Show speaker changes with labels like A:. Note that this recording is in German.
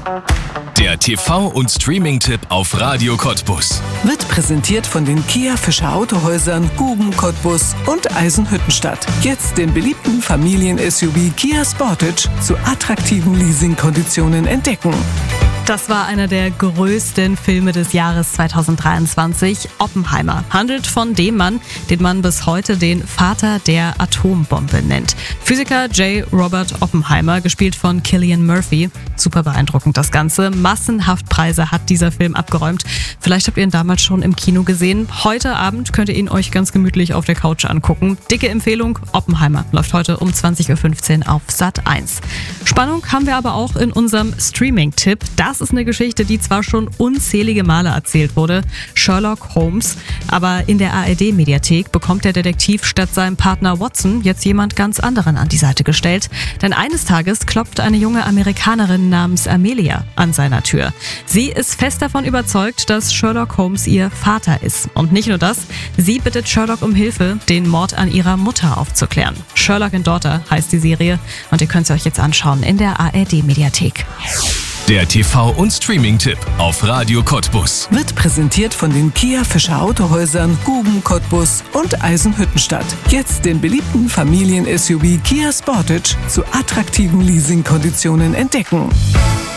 A: Der TV- und Streaming-Tipp auf Radio Cottbus.
B: Wird präsentiert von den Kia Fischer Autohäusern, Guben Cottbus und Eisenhüttenstadt. Jetzt den beliebten Familien-SUV Kia Sportage zu attraktiven Leasingkonditionen entdecken.
C: Das war einer der größten Filme des Jahres 2023, Oppenheimer. Handelt von dem Mann, den man bis heute den Vater der Atombombe nennt. Physiker J. Robert Oppenheimer, gespielt von Cillian Murphy. Super beeindruckend das Ganze. Massenhaft Preise hat dieser Film abgeräumt. Vielleicht habt ihr ihn damals schon im Kino gesehen. Heute Abend könnt ihr ihn euch ganz gemütlich auf der Couch angucken. Dicke Empfehlung, Oppenheimer läuft heute um 20.15 Uhr auf Sat.1. Spannung haben wir aber auch in unserem Streaming-Tipp. Das ist eine Geschichte, die zwar schon unzählige Male erzählt wurde, Sherlock Holmes, aber in der ARD-Mediathek bekommt der Detektiv statt seinem Partner Watson jetzt jemand ganz anderen an die Seite gestellt. Denn eines Tages klopft eine junge Amerikanerin namens Amelia an seiner Tür. Sie ist fest davon überzeugt, dass Sherlock Holmes ihr Vater ist. Und nicht nur das, sie bittet Sherlock um Hilfe, den Mord an ihrer Mutter aufzuklären. Sherlock & Daughter heißt die Serie und ihr könnt sie euch jetzt anschauen in der ARD-Mediathek.
A: Der TV- und Streaming-Tipp auf Radio Cottbus.
B: Wird präsentiert von den Kia Fischer Autohäusern, Guben Cottbus und Eisenhüttenstadt. Jetzt den beliebten Familien-SUV Kia Sportage zu attraktiven Leasingkonditionen entdecken.